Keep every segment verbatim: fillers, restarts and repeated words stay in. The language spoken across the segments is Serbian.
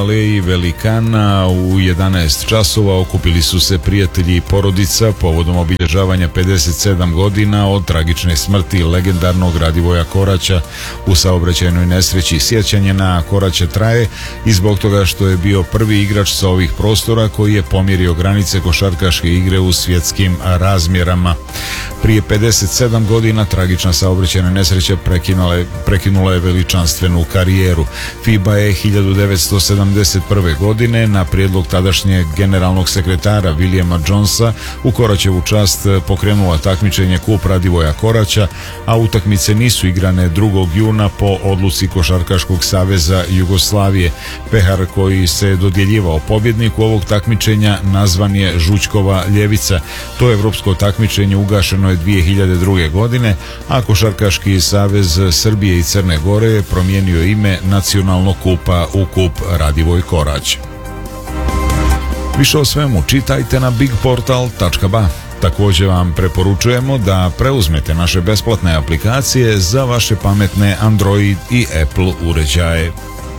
aleji Velikana u jedanaest časova okupili su se prijatelji i porodica povodom obilježavanja pedeset sedam godina od tragične smrti legendarnog Radivoja Koraća u saobraćajnoj nesreći. Sjećanje na Koraća traje i zbog toga što je bio prvi igrač sa ovih prostora koji je pomjerio granice košarkaške igre u svjetskim razmjerama. Prije pedeset sedam godina tragična saobraćajna nesreća prekinula je, prekinula je veličanstvenu karijeru. FIBA je hiljadu devetsto sedamdeset prve. godine na prijedlog tadašnjeg generalnog sekretara Williama Jonesa u Koraćevu čast pokrenula takmičenje Kup Radivoja Koraća, a utakmice nisu igrane drugog juna po odluci Košarkaškog saveza Jugoslavije. Pehar koji se dodjeljivao pobjedniku ovog takmičenja nazvan je Žućkova ljevica. To evropsko takmičenje ugašeno je dvije hiljade druge. godine, a Košarkaški savez Srbije i Crne Gore je promijenio ime nacionalnog kupa u Kup Radivoj Korać. Više o svemu čitajte na big portal tačka ba. Također vam preporučujemo da preuzmete naše besplatne aplikacije za vaše pametne Android i Apple uređaje.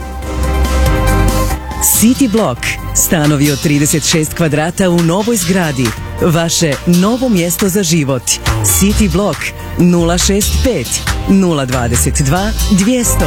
City Block. Stanovi od trideset šest kvadrata u novoj zgradi. Vaše novo mjesto za život. City Block nula šest pet nula dvadeset dva dvjesto.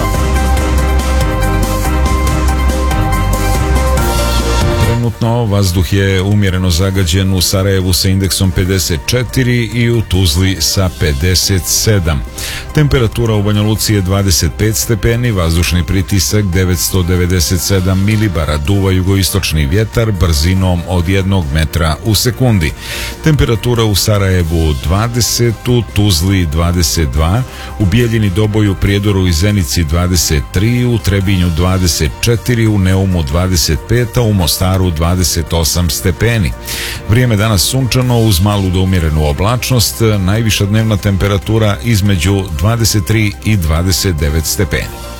Trenutno vazduh je umjereno zagađen u Sarajevu sa indeksom pedeset četiri i u Tuzli sa pedeset sedam. Temperatura u Banja Luci je dvadeset pet stepeni, vazdušni pritisak devetsto devedeset sedam milibara, duva jugoistočni vjetar brzinom od jednog metra u sekundi. Temperatura u Sarajevu dvadeset, u Tuzli dvadeset dva, u Bijeljini, Doboju, Prijedoru i Zenici dvadeset tri, u Trebinju dvadeset četiri, u Neumu dvadeset pet, a u Mostaru dvadeset osam stepeni. Vrijeme danas sunčano uz malu do umjerenu oblačnost, najviša dnevna temperatura između dvadeset tri i dvadeset devet stepeni.